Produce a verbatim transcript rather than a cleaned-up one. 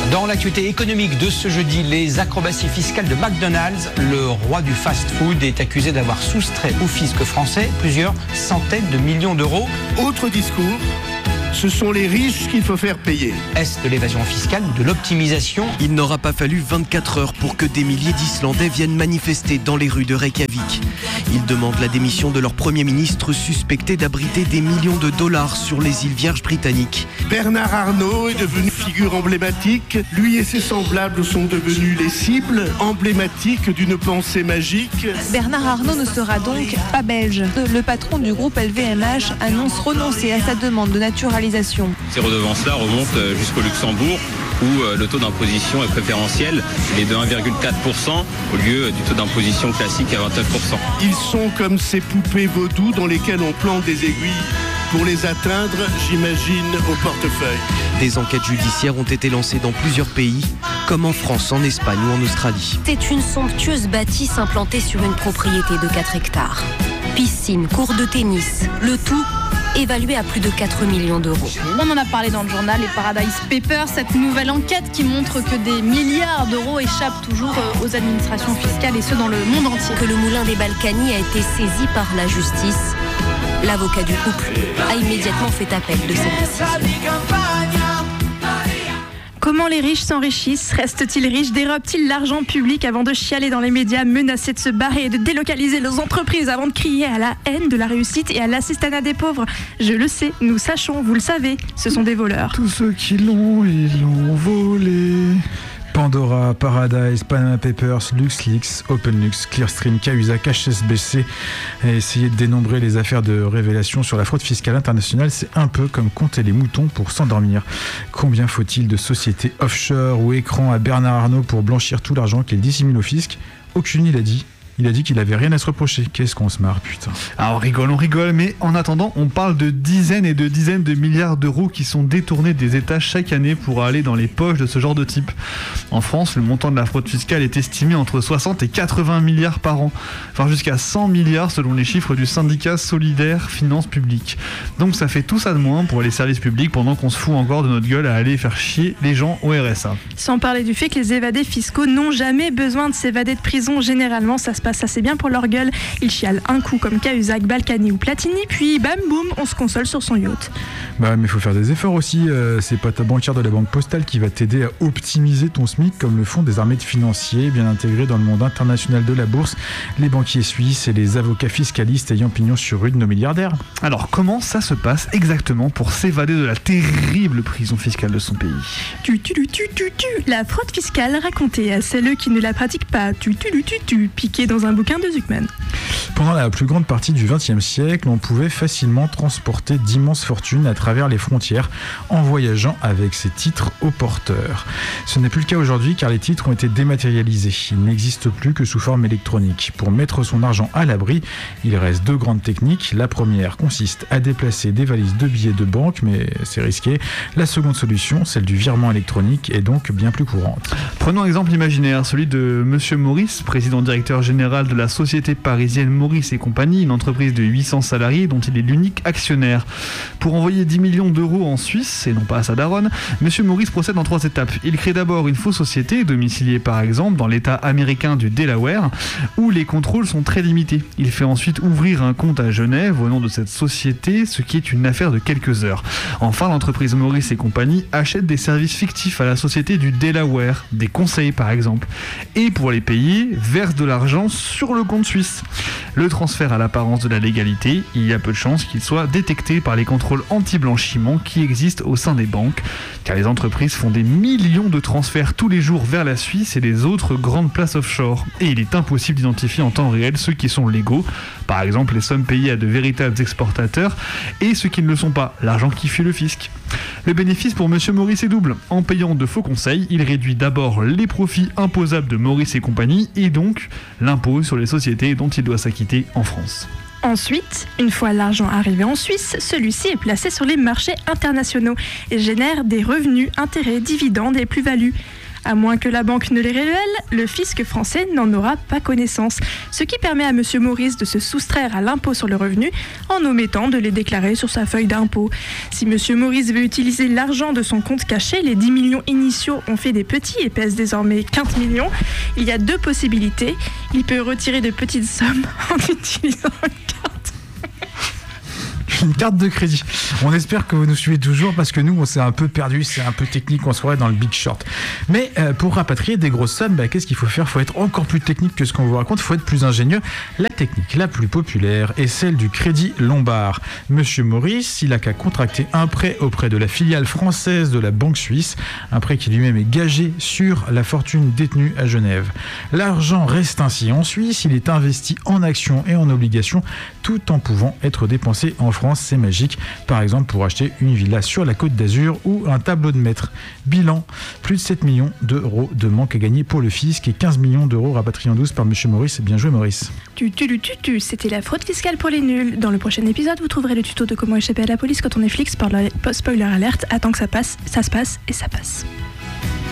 Dans l'actualité économique de ce jeudi, les acrobaties fiscales de McDonald's. Le roi du fast-food est accusé d'avoir soustrait au fisc français plusieurs centaines de millions d'euros. Autre discours, ce sont les riches qu'il faut faire payer. Est-ce de l'évasion fiscale ou de l'optimisation ? Il n'aura pas fallu vingt-quatre heures pour que des milliers d'Islandais viennent manifester dans les rues de Reykjavik. Ils demandent la démission de leur Premier ministre suspecté d'abriter des millions de dollars sur les îles Vierges britanniques. Bernard Arnault est devenu figure emblématique. Lui et ses semblables sont devenus les cibles emblématiques d'une pensée magique. Bernard Arnault ne sera donc pas belge. Le patron du groupe L V M H annonce renoncer à sa demande de naturalisation. Ces redevances-là remontent jusqu'au Luxembourg, où le taux d'imposition est préférentiel, il est de un virgule quatre pour cent au lieu du taux d'imposition classique à vingt-neuf pour cent. Ils sont comme ces poupées vaudou dans lesquelles on plante des aiguilles pour les atteindre, j'imagine, au portefeuille. Des enquêtes judiciaires ont été lancées dans plusieurs pays, comme en France, en Espagne ou en Australie. C'est une somptueuse bâtisse implantée sur une propriété de quatre hectares. Piscine, cours de tennis, le tout évalué à plus de quatre millions d'euros. On en a parlé dans le journal, les Paradise Papers, cette nouvelle enquête qui montre que des milliards d'euros échappent toujours aux administrations fiscales et ce dans le monde entier. Que le moulin des Balkany a été saisi par la justice. L'avocat du couple a immédiatement fait appel de cette décision. Comment les riches s'enrichissent ? Restent-ils riches ? Dérobent-ils l'argent public avant de chialer dans les médias, menacés de se barrer et de délocaliser leurs entreprises avant de crier à la haine de la réussite et à l'assistanat des pauvres ? Je le sais, nous sachons, vous le savez, ce sont des voleurs. Tous ceux qui l'ont, ils l'ont volé. Pandora, Paradise, Panama Papers, LuxLeaks, OpenLux, Clearstream, Cahuzac, H S B C et essayer de dénombrer les affaires de révélation sur la fraude fiscale internationale, c'est un peu comme compter les moutons pour s'endormir. Combien faut-il de sociétés offshore ou écrans à Bernard Arnault pour blanchir tout l'argent qu'il dissimule au fisc ? Aucune, il a dit. Il a dit qu'il avait rien à se reprocher. Qu'est-ce qu'on se marre, putain. Alors on rigole, on rigole, mais en attendant, on parle de dizaines et de dizaines de milliards d'euros qui sont détournés des États chaque année pour aller dans les poches de ce genre de type. En France, le montant de la fraude fiscale est estimé entre soixante et quatre-vingts milliards par an, voire jusqu'à cent milliards selon les chiffres du syndicat Solidaire Finances Publiques. Donc ça fait tout ça de moins pour les services publics pendant qu'on se fout encore de notre gueule à aller faire chier les gens au R S A. Sans parler du fait que les évadés fiscaux n'ont jamais besoin de s'évader de prison. Généralement, ça se passe assez bien pour leur gueule. Ils chialent un coup comme Cahuzac, Balkany ou Platini, puis bam boum, on se console sur son yacht. Bah mais il faut faire des efforts aussi. Euh, c'est pas ta banquière de la banque postale qui va t'aider à optimiser ton SMIC comme le font des armées de financiers bien intégrés dans le monde international de la bourse, les banquiers suisses et les avocats fiscalistes ayant pignon sur rue de nos milliardaires. Alors comment ça se passe exactement pour s'évader de la terrible prison fiscale de son pays ? Tu tu tu tu tu tu. La fraude fiscale racontée à celles qui ne la pratiquent pas. Tu tu tu tu tu. Piqué dans un bouquin de Zuckman. Pendant la plus grande partie du vingtième siècle, on pouvait facilement transporter d'immenses fortunes à travers les frontières en voyageant avec ses titres au porteur. Ce n'est plus le cas aujourd'hui car les titres ont été dématérialisés. Ils n'existent plus que sous forme électronique. Pour mettre son argent à l'abri, il reste deux grandes techniques. La première consiste à déplacer des valises de billets de banque, mais c'est risqué. La seconde solution, celle du virement électronique, est donc bien plus courante. Prenons un exemple imaginaire, celui de Monsieur Maurice, président directeur général de la société parisienne Maurice et compagnie, une entreprise de huit cents salariés dont il est l'unique actionnaire. Pour envoyer dix millions d'euros en Suisse, et non pas à sa daronne, Monsieur Maurice procède en trois étapes. Il crée d'abord une fausse société, domiciliée par exemple dans l'état américain du Delaware, où les contrôles sont très limités. Il fait ensuite ouvrir un compte à Genève au nom de cette société, ce qui est une affaire de quelques heures. Enfin, l'entreprise Maurice et compagnie achète des services fictifs à la société du Delaware, des conseils par exemple, et pour les payer, verse de l'argent sur le compte suisse. Le transfert a l'apparence de la légalité, il y a peu de chances qu'il soit détecté par les contrôles anti-blanchiment qui existent au sein des banques, car les entreprises font des millions de transferts tous les jours vers la Suisse et les autres grandes places offshore. Et il est impossible d'identifier en temps réel ceux qui sont légaux, par exemple les sommes payées à de véritables exportateurs, et ceux qui ne le sont pas, l'argent qui fuit le fisc. Le bénéfice pour Monsieur Maurice est double. En payant de faux conseils, il réduit d'abord les profits imposables de Maurice et compagnie, et donc l'impôt sur les sociétés dont il doit s'acquitter en France. Ensuite, une fois l'argent arrivé en Suisse, celui-ci est placé sur les marchés internationaux et génère des revenus, intérêts, dividendes et plus-values. À moins que la banque ne les révèle, le fisc français n'en aura pas connaissance. Ce qui permet à monsieur Maurice de se soustraire à l'impôt sur le revenu en omettant de les déclarer sur sa feuille d'impôt. Si monsieur Maurice veut utiliser l'argent de son compte caché, les dix millions initiaux ont fait des petits et pèsent désormais quinze millions. Il y a deux possibilités. Il peut retirer de petites sommes en utilisant une carte. Une carte de crédit. On espère que vous nous suivez toujours parce que nous, on s'est un peu perdu, c'est un peu technique, on se croirait dans le Big Short. Mais euh, pour rapatrier des grosses sommes, bah, qu'est-ce qu'il faut faire ? Il faut être encore plus technique que ce qu'on vous raconte, il faut être plus ingénieux. La technique la plus populaire est celle du crédit lombard. Monsieur Maurice, il a qu'à contracter un prêt auprès de la filiale française de la Banque Suisse, un prêt qui lui-même est gagé sur la fortune détenue à Genève. L'argent reste ainsi en Suisse, il est investi en actions et en obligations, tout en pouvant être dépensé en France. C'est magique, par exemple pour acheter une villa sur la Côte d'Azur ou un tableau de maître. Bilan, plus de sept millions d'euros de manque à gagner pour le fisc et quinze millions d'euros rapatriés en douce par monsieur Maurice. Bien joué Maurice. Tu, tu, tu, tu, tu. C'était la fraude fiscale pour les nuls. Dans le prochain épisode, vous trouverez le tuto de comment échapper à la police quand on est flic. Spoiler alerte, attends que ça passe, ça se passe et ça passe.